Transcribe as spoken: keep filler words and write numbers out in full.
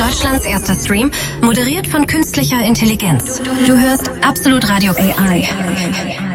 Deutschlands erster Stream, moderiert von künstlicher Intelligenz. Du hörst Absolut Radio A I.